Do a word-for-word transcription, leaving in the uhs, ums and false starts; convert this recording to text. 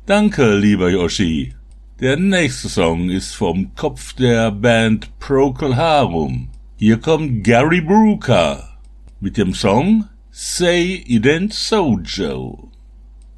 Danke, lieber Yoshi. Der nächste Song ist vom Kopf der Band Procol Harum. Hier kommt Gary Brooker mit dem Song Say It Ain't So, Joe.